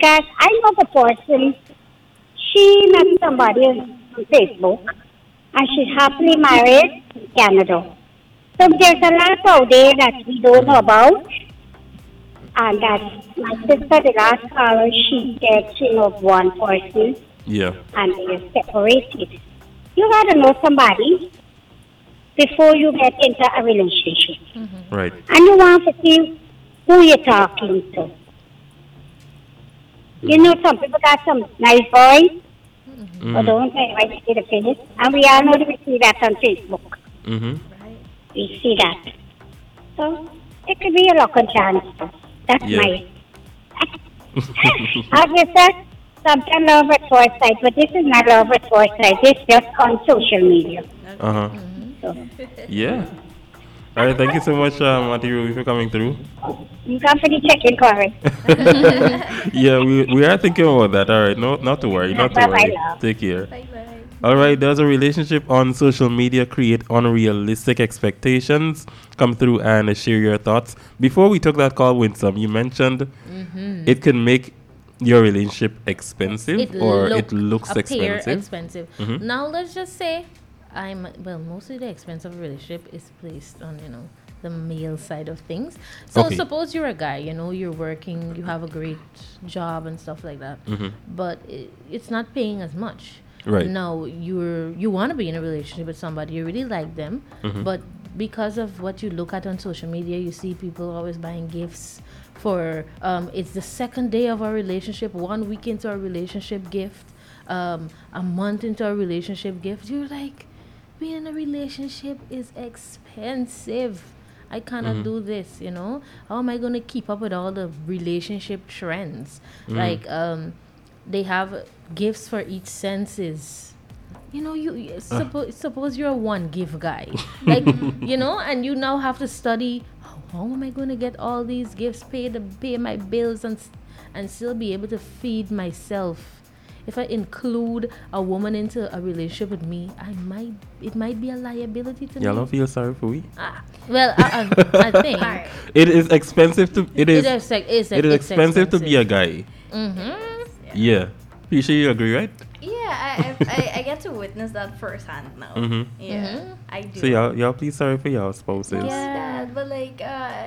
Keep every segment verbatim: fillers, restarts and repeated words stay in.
because I know the person. She met somebody on Facebook, and she's happily married in Canada. So there's a lot out there that we don't know about, and that my sister, the last caller, she said she loved one person, Yeah. and they're separated. You gotta know somebody before you get into a relationship. Right. And you want to see who you're talking to. You know, some people got some nice boys, but Mm. don't say right to the finish. And we all know that we see that on Facebook. Mm-hmm. We see that. So it could be a luck and chance. That's Yeah. my. Obviously, sometimes love at first sight, but this is not love at first sight. It's just on social media. Uh-huh. So Yeah. All right. Thank you so much, um, Auntie Ruby, for coming through. you come for the check-in, Corey. Yeah, we we are thinking about that. All right. No, not to worry. Not to Bye-bye, worry. love. Take care. Bye bye. All right, does a relationship on social media create unrealistic expectations? Come through and share your thoughts. Before we took that call, Winsome, you mentioned it can make your relationship expensive It or look, it looks appear expensive. expensive. Mhm. Now let's just say I'm well. Mostly the expense of a relationship is placed on you know the male side of things. So Okay. suppose you're a guy, you know, you're working, you have a great job and stuff like that, Mhm. but it, it's not paying as much. Right. Now you're you want to be in a relationship with somebody, you really like them, Mhm. but because of what you look at on social media, you see people always buying gifts for um, it's the second day of our relationship, one week into our relationship gift, um, a month into our relationship gift. You're like, being in a relationship is expensive. I cannot Mhm. do this, you know. How am I going to keep up with all the relationship trends? Mhm. Like, um, they have gifts for each senses. You know, you, you suppose suppose you're a one gift guy, like you know, and you now have to study. How, how am I going to get all these gifts, pay the pay my bills, and s- and still be able to feed myself? If I include a woman into a relationship with me, I might it might be a liability to Y'all me. don't feel sorry for we? Ah, well, I, I, I think Alright. It is expensive to. It is. it is, ex- it's, It is it's expensive to be a guy. Mm-hmm. Yeah. You sure you agree, right? Yeah, I, I, I, I get to witness that firsthand now. Mhm. Yeah, Mhm. I do. So y'all, y'all please sorry for y'all spouses. Not Yeah. that, but like, uh,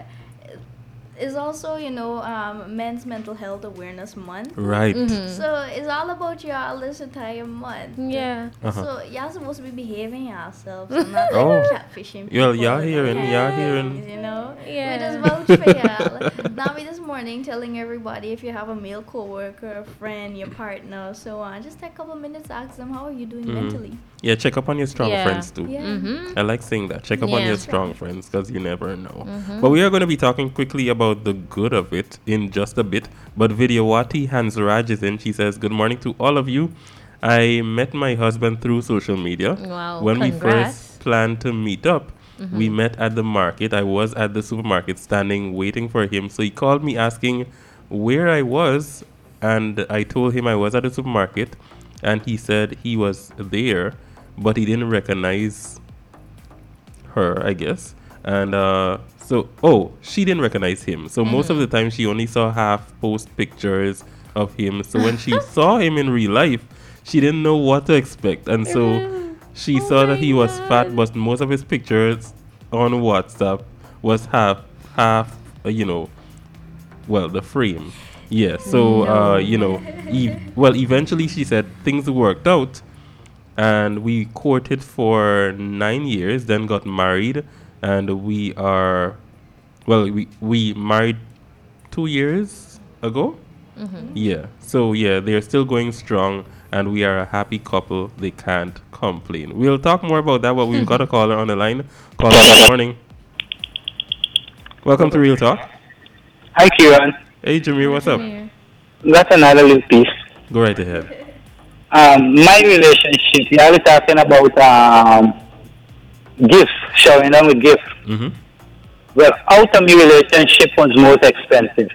it's also, you know, um, Men's Mental Health Awareness Month. Right. Mhm. So it's all about y'all this entire month. Yeah. Uh-huh. So y'all supposed to be behaving yourselves, and not like Oh. catfishing people. Well, y'all and hearing, all y'all things, hearing. You know, Yeah. we just vouch for y'all. Now me this morning telling everybody if you have a male coworker, a friend, your partner, so on, just take a couple minutes, ask them how are you doing Mhm. mentally. Yeah, check up on your strong Yeah. friends too. Yeah. Mm-hmm. I like saying that. Check up on Yeah. your strong friends because you never know. Mhm. But we are going to be talking quickly about the good of it in just a bit. But Vidyawati Hansraj is in. She says, "Good morning to all of you. I met my husband through social media. Wow. When we Congrats. first planned to meet up, we met at the market. I was at the supermarket standing waiting for him. So he called me asking where I was, and I told him I was at the supermarket, and he said he was there, but he didn't recognize her, I guess. And uh, so, oh, she didn't recognize him. So most of the time, she only saw half post pictures of him. So when she saw him in real life, she didn't know what to expect. And so she Oh saw my that he was fat, God. but most of his pictures on WhatsApp was half, half, uh, you know, well, the frame. Yeah. So, uh, you know, e- well, eventually she said things worked out, and we courted for nine years, then got married, and we are, well, we we married two years ago. Yeah. So yeah, they're still going strong, and we are a happy couple. They can't complain. We'll talk more about that, but we've got a caller on the line. Caller, good morning. Welcome to Real Talk. Hi, Kieran. Hey, Jameer, what's up? Here. That's another little piece. Go right ahead. Um, my relationship, you are talking about um, gifts, showing them with gifts. Mm-hmm. Well, out of my relationship was most expensive.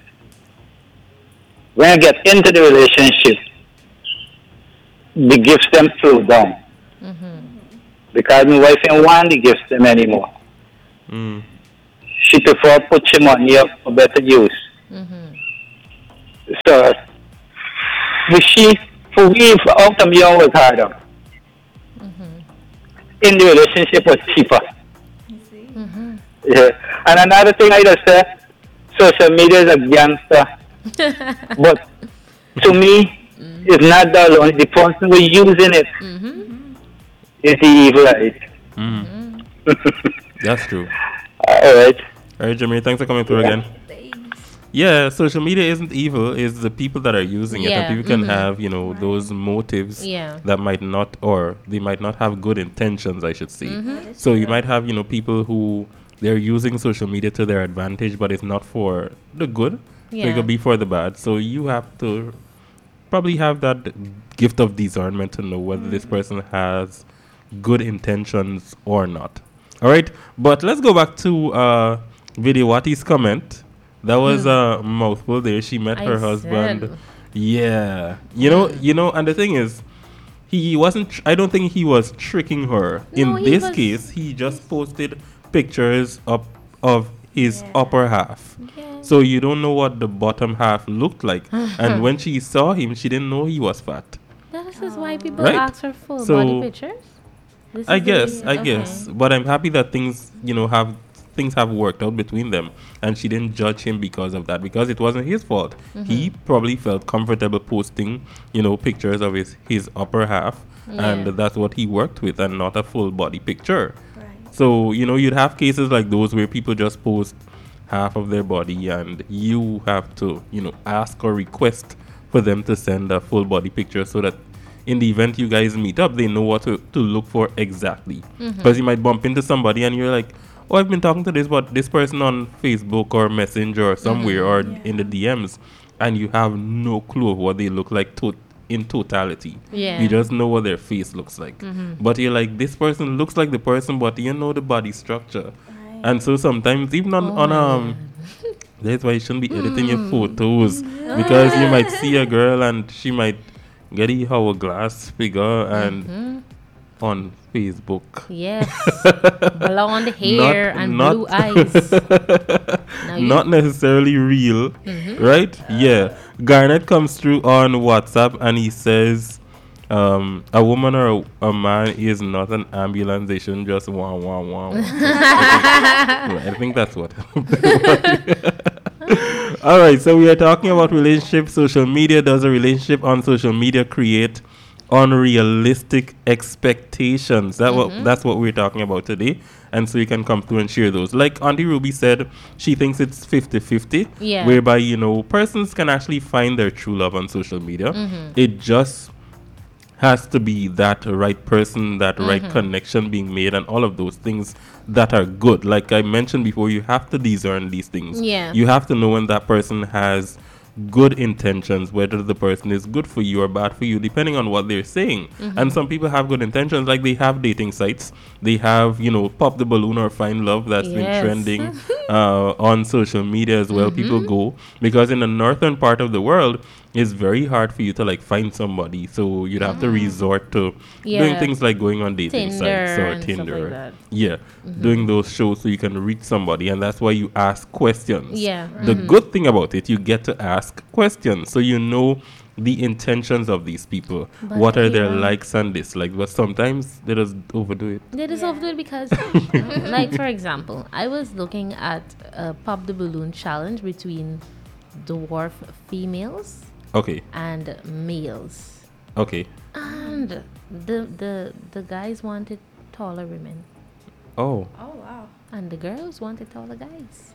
When I get into the relationship, the gifts them slow down. Because my wife ain't want the gifts them anymore. Mm. She prefer put your money up for better use. So for she, for we, for out of young was harder. In the relationship was cheaper. You see? Yeah. And another thing I just say, social media is a gangster. But to me, it's not that alone. The person who using it is the evil right. Mm. That's true. All right. All right, Jimmy, thanks for coming through Yeah. again. Thanks. Yeah, social media isn't evil. It's the people that are using it. Yeah, And people can mhm. have, you know, those motives Yeah. that might not, or they might not have good intentions, I should say. Mm-hmm. That is So you true. might have, you know, people who they're using social media to their advantage, but it's not for the good. So Yeah. it could be for the bad. So you have to probably have that gift of discernment to know whether this person has good intentions or not. All right, but let's go back to uh, Vidyawati's comment. That was a mouthful there. She met I her husband. said. Yeah, you know, you know, and the thing is, he wasn't. Tr- I don't think he was tricking her. No, In he this was- case, he just posted pictures up of his Yeah. upper half. Yeah. So you don't know what the bottom half looked like. And when she saw him, she didn't know he was fat. This is why people Right. ask for full So, body pictures. This I is the guess, reason- I okay. guess. But I'm happy that things, you know, have things have worked out between them, and she didn't judge him because of that, because it wasn't his fault. He probably felt comfortable posting, you know, pictures of his his upper half, and Yeah. that's what he worked with, and not a full body picture. Right. So, you know, you'd have cases like those where people just post half of their body, and you have to, you know, ask or request for them to send a full body picture so that in the event you guys meet up, they know what to, to look for exactly. Because you might bump into somebody and you're like, oh, I've been talking to this, but this person on Facebook or Messenger or somewhere or Yeah. in the D Ms, and you have no clue of what they look like to- in totality. Yeah. You just know what their face looks like. But you're like, this person looks like the person, but you know the body structure. Right. And so sometimes even on, Oh on my um that's why you shouldn't be editing your photos, because you might see a girl and she might get a hourglass figure and on Facebook. Yes. Blonde hair Not- and not- blue eyes. Now you- Not necessarily real, right? Yeah. Garnet comes through on WhatsApp and he says, um, a woman or a, a man is not an ambulance. They shouldn't just wah wah wah. wah. I think that's what. All right, so we are talking about relationships. Social media. Does a relationship on social media create unrealistic expectations? That what that's what we're talking about today. And so you can come through and share those. Like Auntie Ruby said, she thinks it's fifty-fifty, Yeah. whereby, you know, persons can actually find their true love on social media. It just has to be that right person, that right connection being made, and all of those things that are good. Like I mentioned before, you have to discern these things. Yeah. You have to know when that person has good intentions, whether the person is good for you or bad for you, depending on what they're saying. And some people have good intentions, like they have dating sites. They have, you know, Pop the Balloon or Find Love that's Yes. been trending uh, on social media as well. People go, because in the northern part of the world, it's very hard for you to like find somebody. So you'd have to resort to doing Yeah. things like going on dating Tinder sites or and stuff like Tinder. that. Yeah, doing those shows so you can reach somebody, and that's why you ask questions. Yeah. The good thing about it, you get to ask questions, so you know the intentions of these people. But What are their yeah. likes and dislikes? But sometimes they just overdo it. They just Yeah. overdo it because, like, for example, I was looking at a Pop the Balloon challenge between dwarf females Okay, and males. okay. And the the the guys wanted taller women, Oh, Oh wow. and the girls wanted taller guys.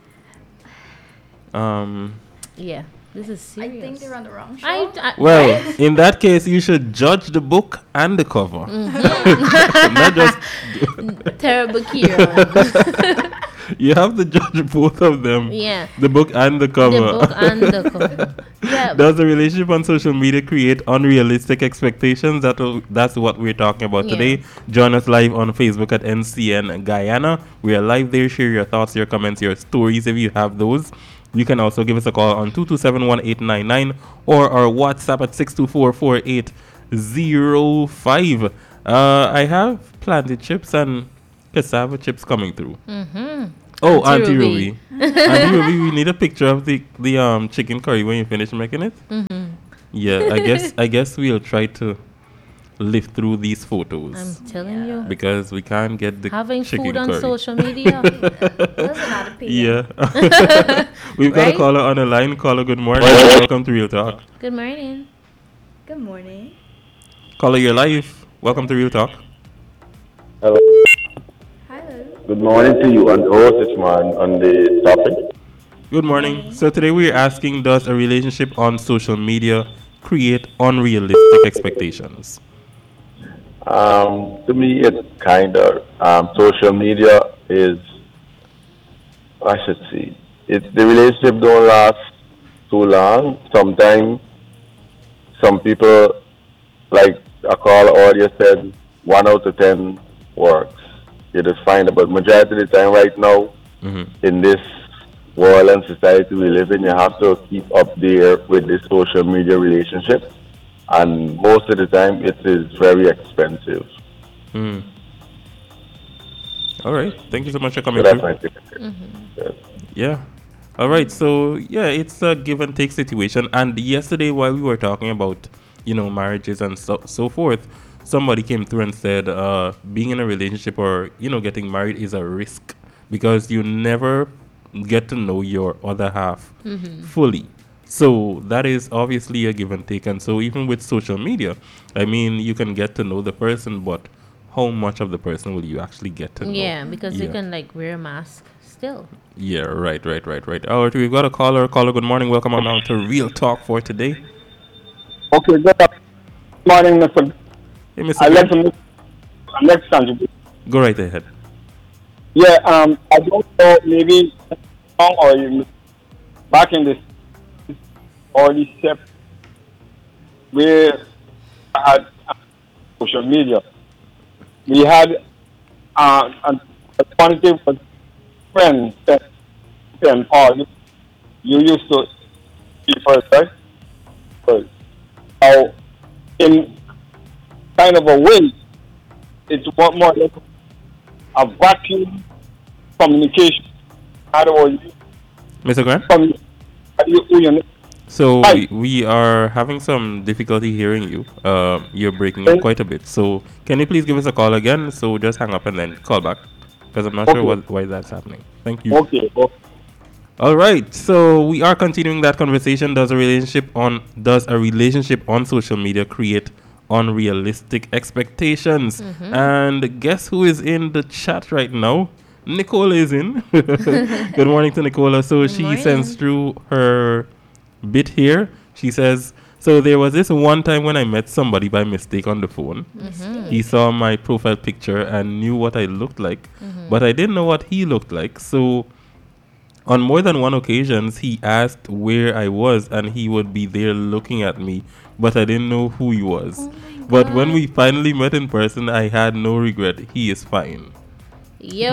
um. Yeah, this is I serious. think they're on the wrong show. I, I Well, in that case, you should judge the book and the cover, not just. terrible Kieran. You have to judge both of them. Yeah, The book and the cover. the book and the cover. Yeah, Does a relationship on social media create unrealistic expectations? That will, that's what we're talking about Yeah. today. Join us live on Facebook at N C N Guyana. We are live there. Share your thoughts, your comments, your stories if you have those. You can also give us a call on two two seven, one eight nine nine or our WhatsApp at six two four, four eight zero five. Uh, I have planted chips and cassava chips coming through. Mm-hmm. Oh, Auntie Auntie Ruby. Ruby. Auntie Ruby, we need a picture of the, the um chicken curry when you finish making it. Mm-hmm. Yeah, I guess I guess we'll try to live through these photos I'm telling you. because we can't get the Having chicken food on curry. social media. Those are not a P M. Yeah. We've got a Right? caller on the line. Caller, good morning. Welcome to Real Talk. Good morning. Good morning. Caller, you're live. Welcome to Real Talk. Hello. Hello. Good morning to you and the host this morning on the topic. Good morning. So today we're asking, does a relationship on social media create unrealistic expectations? Um, to me, it's kind of um, social media is, I should see, it's the relationship don't last too long. Sometimes some people, like a call audio said, one out of ten works. You just find it, but majority of the time right now Hmm. in this world and society we live in, you have to keep up there with the social media relationship, and most of the time it is very expensive. Mm. All right. Thank you so much for So coming that's through. my take. Yes. Yeah. All right. So yeah, it's a give and take situation. And yesterday, while we were talking about, you know, marriages and so so forth, somebody came through and said, uh, being in a relationship or you know getting married is a risk because you never get to know your other half fully. So that is obviously a give and take. And so even with social media, I mean, you can get to know the person, but how much of the person will you actually get to know? Yeah, because you Yeah. can like wear a mask still. Yeah, right, right, right, right. All right, we've got a caller. Caller, good morning. Welcome on down to Real Talk for today. Okay, good morning, Mister Hey, mister I like Grant, to next contribute. go right ahead. Yeah, um, I don't know, maybe long or you- back in this or this step where I had uh, social media, we had uh, a, a quantity of friends that and all you used to see first, right? So, how in kind of a way, it's what more like a vacuum communication. How do you mister Grant? communicate? How do you, who you know? So Hi. we, we are having some difficulty hearing you. Uh, you're breaking up quite a bit. So can you please give us a call again? So just hang up and then call back because I'm not sure Okay. what, why that's happening. Thank you. Okay, okay. All right, so we are continuing that conversation. Does a relationship on does a relationship on social media create unrealistic expectations? And guess who is in the chat right now? Nicola is in. Good morning to Nicola. So she morning. sends through her bit here. She says, so there was this one time when I met somebody by mistake on the phone. He saw my profile picture and knew what I looked like, but I didn't know what he looked like. So on more than one occasions, he asked where I was, and he would be there looking at me, but I didn't know who he was. But when we finally met in person, I had no regret. He is fine. Yo,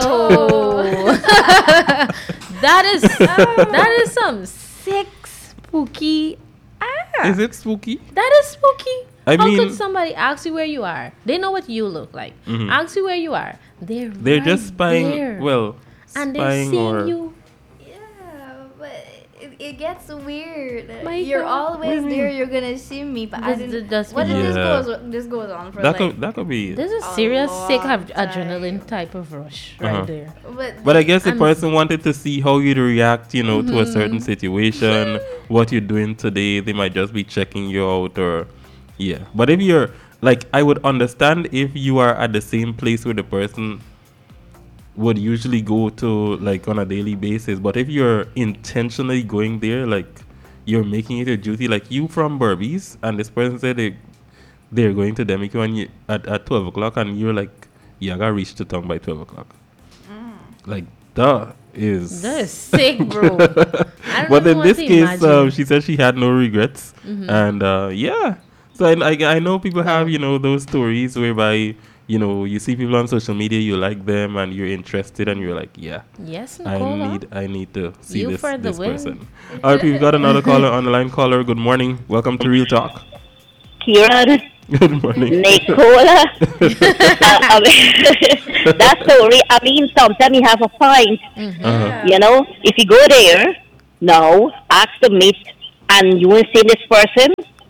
that is that is some sick spooky. Ah, Is it spooky? that is spooky. I How mean- could somebody ask you where you are? They know what you look like. Mhm. Ask you where you are. They're They're right just spying. there. Well, and they're spying seeing or you. Yeah, but it, it gets weird. My You're God. always What do you there. mean? You're gonna see me, but I This- didn't. this- What if this Yeah. goes? This goes on for that like. could that could be. There's a A serious sick long av- adrenaline time. type of rush Uh-huh. right there. but But I guess the I'm- person wanted to see how you'd react, you know, to a certain situation, what you're doing today. They might just be checking you out, or yeah. But if you're like, I would understand if you are at the same place where the person would usually go to, like on a daily basis. But if you're intentionally going there, like you're making it a duty, like you from Burbies, and this person said they they're going to Demico and you, at at twelve o'clock, and you're like, yeah, I gotta reach the town by twelve o'clock. Like that is. That is sick, bro. I don't But even in want this to case, imagine. uh, she said she had no regrets, and uh, yeah. So I, I I know people have you know those stories whereby you know you see people on social media, you like them, and you're interested, and you're like, yeah, Yes, I Nicola. need I need to see You this for the this win. person. All right, we've got another caller on the line. Caller, good morning. Welcome to Real Talk. Kieran, Good morning. Nicola. uh, I mean, that story, I mean, sometimes you have a point. Uh-huh. You know, if you go there, now, ask to meet, and you will see this person,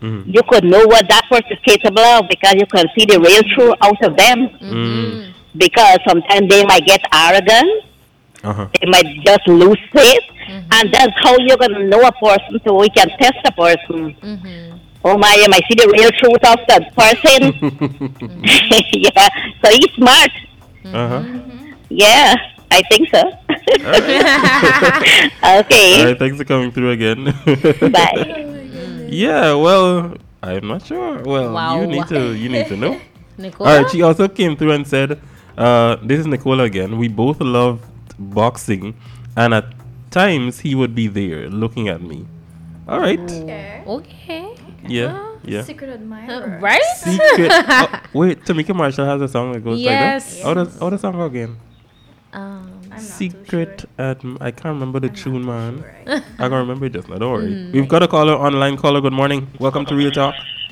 Mm. you could know what that person is capable of because you can see the real truth out of them. Mm. Because sometimes they might get arrogant, Uh-huh. they might just lose faith, and that's how you're gonna know a person. So we can test a person. Oh my, you might see the real truth of that person. Yeah, so he's smart. Uh-huh. Yeah, I think so. Okay, All right, thanks for coming through again. bye. Yeah, well, I'm not sure. Well, Wow. you need to you need to know. Nicola? All right, she also came through and said, uh, this is Nicola again. We both loved boxing, and at times he would be there looking at me. All right. Okay. Okay. Yeah. Yeah. Secret Uh, admirer. right? Secret. Oh, wait, Tamika Marshall has a song that goes Yes. like that. How does how does the song go again? Um, I'm not Secret. Too Adm- I can't remember the I'm not tune, too man. sure. I can remember it just now. Don't worry. We've got a caller online. Caller, good morning. Welcome to Real Talk.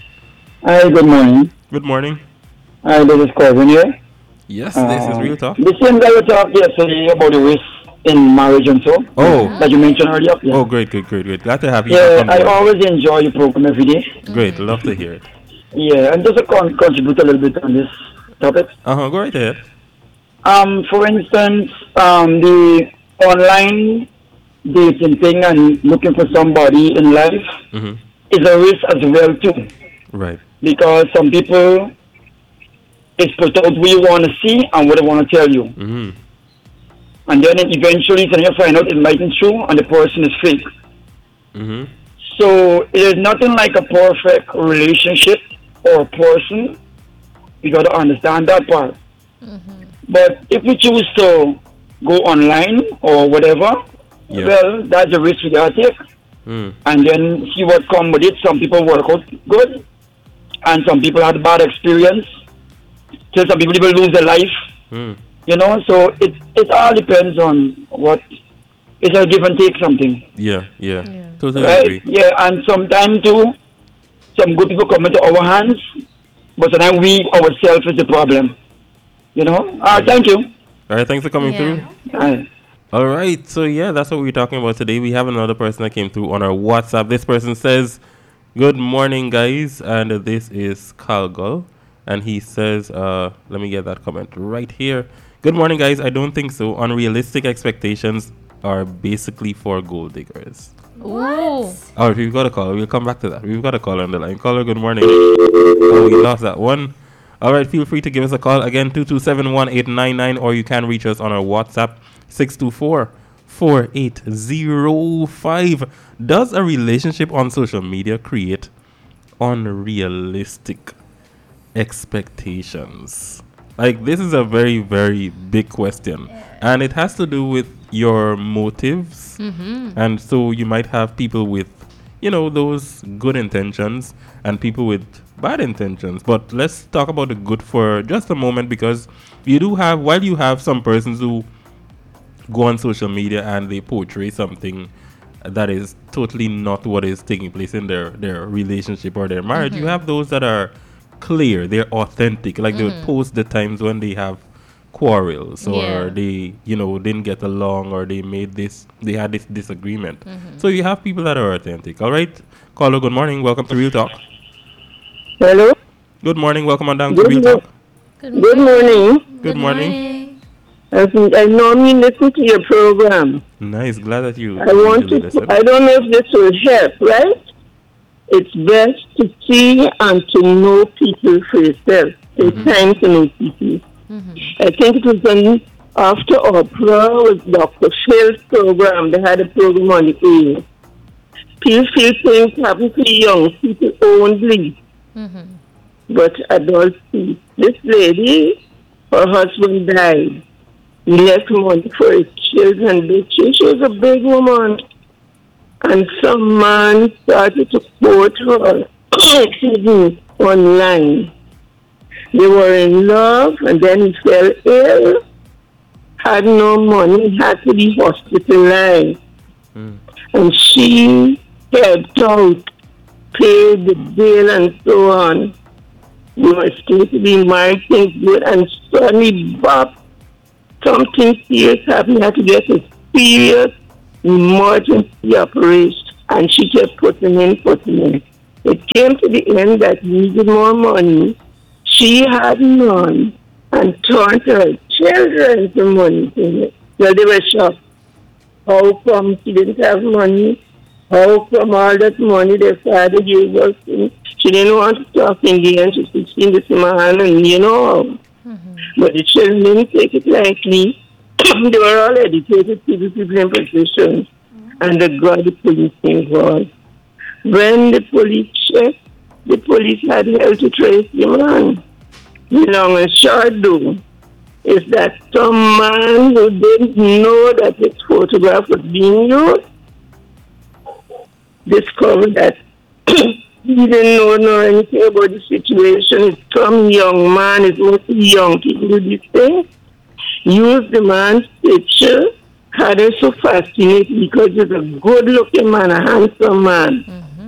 Hi, good morning. Good morning. Hi, this is Corbin here. Yes, this is Real Talk. The same guy you talked yesterday about the risk in marriage and so. Oh. That you mentioned earlier. Yeah. Oh, great, great, great, great. Glad to have you. Yeah, on I board. always enjoy your program every day. Great, love to hear it. Yeah, and just to con- contribute a little bit on this topic. Uh huh. Go right ahead. Um, for instance, um, the online dating thing and looking for somebody in life Mm-hmm. is a risk as well too, Right. because some people is put out what you want to see and what they want to tell you, Mm-hmm. and then eventually, then you find out it mightn't true and the person is fake. Mm-hmm. So it is nothing like a perfect relationship or person. You got to understand that part. But if we choose to go online or whatever, Yeah. well, that's a risk we got to take. Mm. And then see what come with it. Some people work out good, and some people had bad experience. So some people even lose their life. Mm. You know, so it it all depends on what. It's a give and take something. Yeah, yeah. Yeah. Totally Right? agree. Yeah, and sometimes too, some good people come into our hands, but sometimes we ourselves is the problem. You know? All right, thank you. All right, thanks for coming Yeah. through. All right. All right, so yeah, that's what we're talking about today. We have another person that came through on our WhatsApp. This person says, "Good morning, guys," and this is Calgul, and he says, uh, "Let me get that comment right here." Good morning, guys. I don't think so. Unrealistic expectations are basically for gold diggers. Ooh. All right, we've got a caller. We'll come back to that. We've got a caller on the line. Caller, good morning. Oh, we lost that one. All right, feel free to give us a call. Again, two two seven, one eight nine nine, or you can reach us on our WhatsApp, six two four, four eight zero five. Does a relationship on social media create unrealistic expectations? Like, this is a very, very big question. And it has to do with your motives. And so you might have people with, you know, those good intentions and people with bad intentions. But let's talk about the good for just a moment, because you do have, while you have some persons who go on social media and they portray something that is totally not what is taking place in their, their relationship or their marriage, you have those that are clear, they're authentic, like they would post the times when they have quarrels or Yeah. they, you know, didn't get along or they made this, they had this disagreement. So you have people that are authentic. All right, caller, good morning, welcome to Real Talk. Hello. Good morning, welcome on down to Good Real mo- Talk. Good Good morning. Good morning. I, I normally listen to your program. Nice, glad that you I want usually to. listen. I don't know if this will help. Right? It's best to see and to know people for yourself. Take time to know people. I think it was done after Oprah with Doctor Phil's program. They had a program on the air. People feel things happen to young people only, but adults see. This lady, her husband died. He left money for his children. Big children. She was a big woman. And some man started to quote her excuse me, online. They were in love, and then he fell ill, had no money, had to be hospitalized. And she helped out, paid the bill, and so on. They were still to be married, things good, and suddenly, bop, something serious happened. He had to get a serious emergency operation, and she kept putting in, putting in. It came to the end that he needed more money. She had none and turned to her children for money. Well, they were shocked. How come she didn't have money? How come all that money their father gave us? She didn't want to talk in the end. She said, "See this man," and you know. Mm-hmm. But the children didn't take it lightly. They were all educated people, people in positions, and they got the police involved. When the police checked, the police had help to trace the man. Long and short, though, is that some man who didn't know that his photograph was being used discovered that he didn't know, know anything about the situation. It's some young man, it's mostly young people do this thing. Used the man's picture, had her so fascinated because he's a good-looking man, a handsome man. Mm-hmm.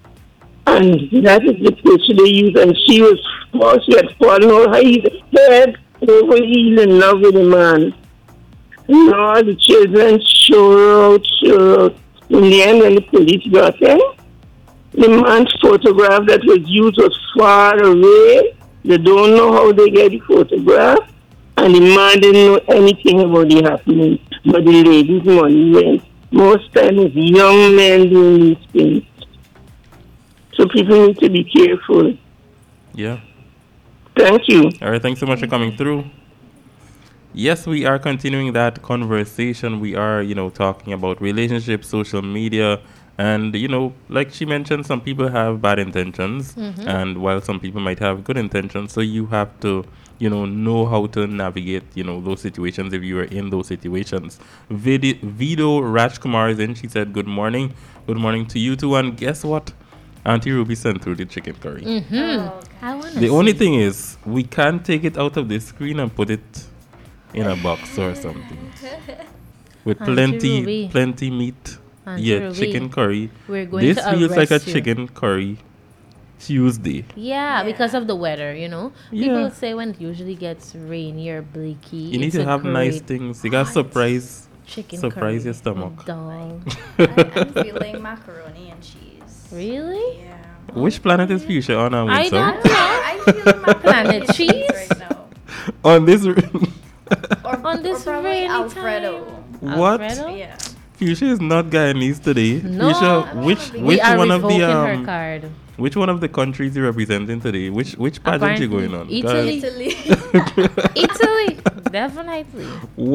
And that is the picture they used, and she was, oh, she had fallen over her head over heel in love with the man. And all the children sure out, sure out. In the end, when the police got there, the man's photograph that was used was far away. They don't know how they get the photograph. And the man didn't know anything about the happening. But the lady's money went. Most times it's young men doing these things. So people need to be careful. Yeah. Thank you. All right, thanks so much for coming through. Yes, we are continuing that conversation. We are, you know, talking about relationships, social media, and, you know, like she mentioned, some people have bad intentions, mm-hmm. and while some people might have good intentions, so you have to, you know, know how to navigate, you know, those situations if you are in those situations. Vid- Vido Rajkumar is in. She said, good morning. Good morning to you too. And guess what? Auntie Ruby sent through the chicken curry. Mm-hmm. Oh, okay. I wanna the see. only thing is, we can't take it out of the screen and put it in a box or something. With Auntie plenty, Ruby. plenty meat. Auntie yeah, Ruby. chicken curry. We're going this to feels like a arrest you. chicken curry Tuesday. Yeah, yeah, because of the weather, you know. Yeah. People say when it usually gets rainy or bleaky, You need it's to a have nice great things. You got to surprise, chicken surprise curry. your stomach. Dog. I, I'm feeling macaroni and cheese. Really? Yeah. Which planet is Fuchsia on our I Winsor? don't know. I'm feeling macaroni Planet and cheese cheese? right now. On this, Or, On this or probably rainy Alfredo. time. what? Alfredo? Yeah. Fuchsia is not Guyanese today. No. Fuchsia, which We which we are one of revoking the her um, card. which one of the countries you representing today? Which which pageant you Apparently going on? Italy. Italy. Italy, definitely.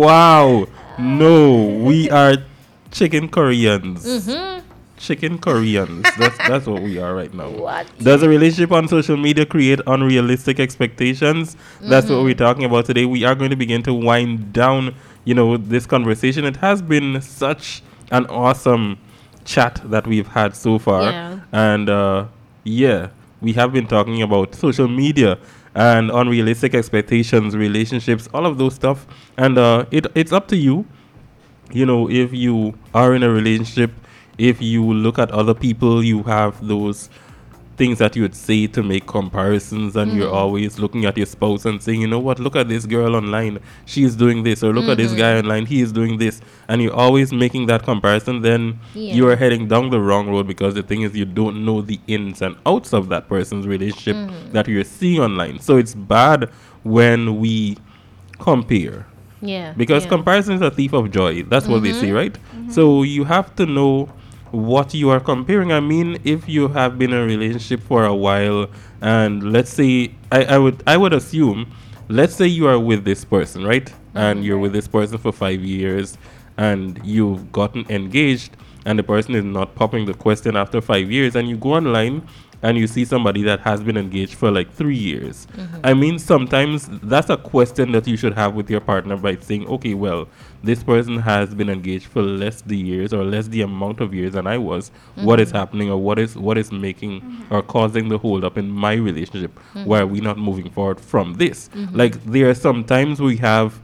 Wow. No, we are chicken Koreans. Mm-hmm. Chicken Koreans. That's that's what we are right now. What? Does a relationship on social media create unrealistic expectations? That's Mm-hmm. what we're talking about today. We are going to begin to wind down, you know, this conversation. It has been such an awesome chat that we've had so far. Yeah. And uh, yeah, we have been talking about social media and unrealistic expectations, relationships, all of those stuff. And uh, it it's up to you. You know, if you are in a relationship, if you look at other people, you have those things that you would say to make comparisons, and Mm-hmm. you're always looking at your spouse and saying, you know what, look at this girl online, she is doing this, or look Mm-hmm. at this guy online, he is doing this, and you're always making that comparison, then Yeah. you are heading down the wrong road, because the thing is, you don't know the ins and outs of that person's relationship Mm-hmm. that you're seeing online. So it's bad when we compare. Yeah. Because yeah. comparison is a thief of joy. That's what they say, right? So you have to know what you are comparing. I mean, if you have been in a relationship for a while, and let's say, I, I would I would assume, let's say you are with this person, right? And you're with this person for five years, and you've gotten engaged, and the person is not popping the question after five years, and you go online and you see somebody that has been engaged for like three years. Mm-hmm. I mean, sometimes that's a question that you should have with your partner by saying, okay, well, this person has been engaged for less the years or less the amount of years than I was. Mm-hmm. What is happening, or what is what is making mm-hmm. or causing the hold up in my relationship? Mm-hmm. Why are we not moving forward from this? Mm-hmm. Like, there are some times we have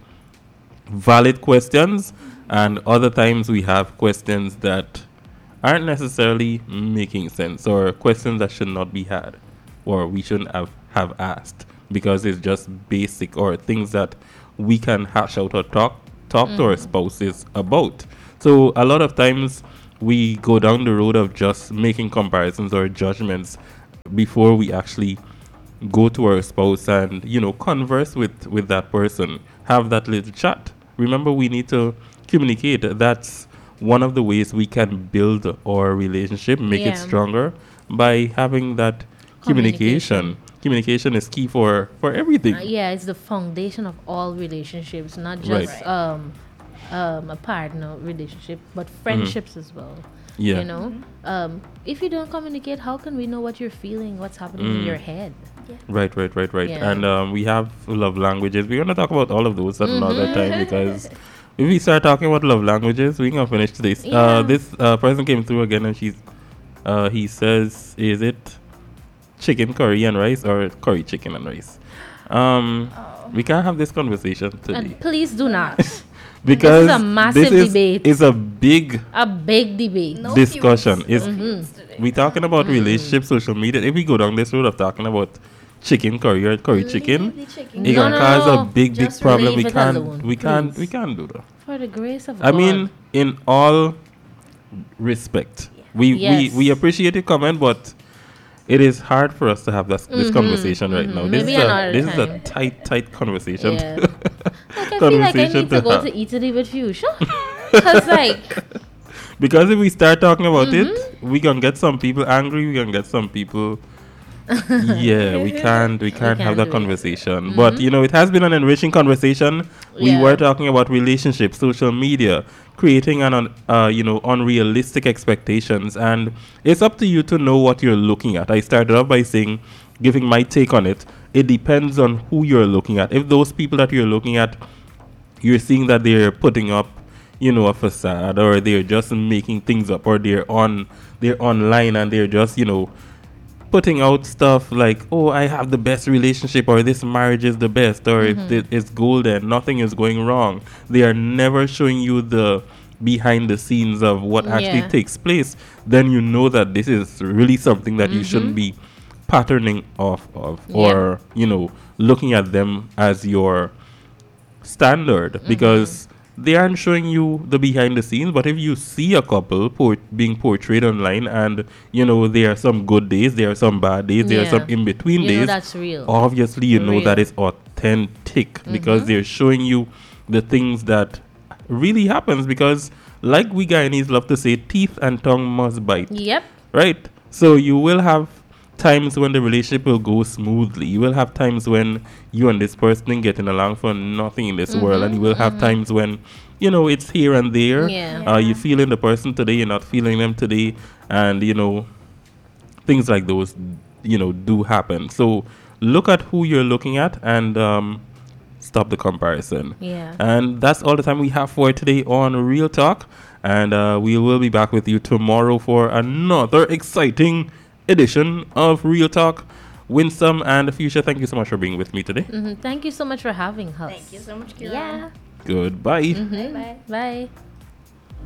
valid questions, and other times we have questions that aren't necessarily making sense, or questions that should not be had, or we shouldn't have, have asked, because it's just basic, or things that we can hash out or talk talk mm-hmm. to our spouses about. So a lot of times we go down the road of just making comparisons or judgments before we actually go to our spouse and, you know, converse with, with that person, have that little chat. Remember, we need to communicate. That's one of the ways we can build our relationship, make Yeah. it stronger, by having that communication. Communication is key for, for everything. Uh, yeah, it's the foundation of all relationships, not Right. just um, um, a partner relationship, but friendships as well. Yeah. You know, um, if you don't communicate, how can we know what you're feeling, what's happening in Mm. your head? Right, right, right, right. Yeah. And um, we have love languages. We're going to talk about all of those at another Mm-hmm. time, because if we start talking about love languages, we can finish today. Yeah. Uh, this uh, person came through again, and she's, uh, he says, is it chicken curry and rice or curry chicken and rice? Um, We can't have this conversation today. And please do not. because a massive this is, debate. is a big A big debate. No discussion. feuds. Is No feuds today. we talking about relationships, social media? If we go down this road of talking about chicken curry or curry chicken, Leave the chicken. it No, can no, cause no. a big, big Just problem. leave We it can't, alone, we can't, please. we can't do that. For the grace of I God. mean, in all respect, we, Yes. we we appreciate your comment, but it is hard for us to have this, this conversation right now. This Mm-hmm. Maybe is a another this is a time. tight, tight conversation. Yeah. Like, I feel like I need to go have. to Italy with you. Sure. Because, like, Because if we start talking about it, Mm-hmm. we gonna get some people angry. We gonna get some people. yeah, we can't. We can't have can't that do it. conversation. But you know, it has been an enriching conversation. We Yeah. were talking about relationships, social media, creating an un, uh, you know unrealistic expectations, and it's up to you to know what you're looking at. I started off by saying, giving my take on it. It depends on who you're looking at. If those people that you're looking at, you're seeing that they're putting up, you know, a facade, or they're just making things up, or they're on, they're online, and they're just, you know, putting out stuff like, oh, I have the best relationship, or this marriage is the best, or it, it, it's golden, nothing is going wrong. They are never showing you the behind the scenes of what actually Yeah. takes place. Then you know that this is really something that you shouldn't be patterning off of, Yeah. or, you know, looking at them as your standard, because they aren't showing you the behind the scenes. But if you see a couple por- being portrayed online, and you know there are some good days, there are some bad days, there are Yeah. some in between you know days, that's real. obviously you know that Real. is authentic, because they're showing you the things that really happens. Because like we Guyanese love to say, teeth and tongue must bite, Yep. right? So you will have times when the relationship will go smoothly. You will have times when you and this person getting along for nothing in this world, and you will have times when, you know, it's here and there. Yeah. Uh, you feeling the person today, you're not feeling them today, and you know, things like those, you know, do happen. So look at who you're looking at, and um, stop the comparison. Yeah. And that's all the time we have for today on Real Talk. And uh, we will be back with you tomorrow for another exciting edition of Real Talk. Winsome and Fuchsia, thank you so much for being with me today. hmm Thank you so much for having us. Thank you so much, Kira. Yeah. Goodbye. Mhm. Bye. Bye.